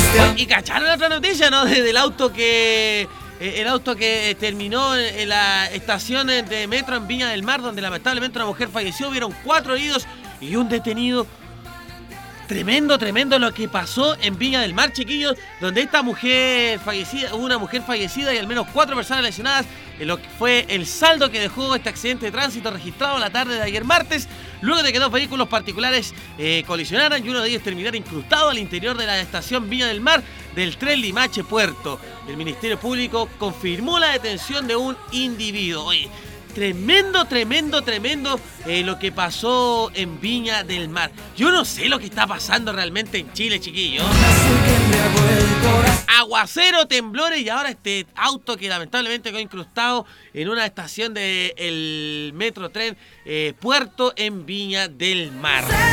Y cacharon la otra noticia, ¿no? Del auto que... El auto que terminó en la estación de metro en Viña del Mar, donde lamentablemente una mujer falleció, hubieron 4 heridos y un detenido. Tremendo lo que pasó en Viña del Mar, chiquillos, donde esta mujer fallecida, hubo una mujer fallecida y al menos 4 personas lesionadas en lo que fue el saldo que dejó este accidente de tránsito registrado la tarde de ayer martes, luego de que 2 vehículos particulares colisionaran y uno de ellos terminara incrustado al interior de la estación Viña del Mar del tren Limache Puerto. El Ministerio Público confirmó la detención de un individuo. Oye, tremendo lo que pasó en Viña del Mar. Yo no sé lo que está pasando realmente en Chile, chiquillos. Aguacero, temblores y ahora este auto que lamentablemente quedó incrustado en una estación del Metro Tren Puerto en Viña del Mar.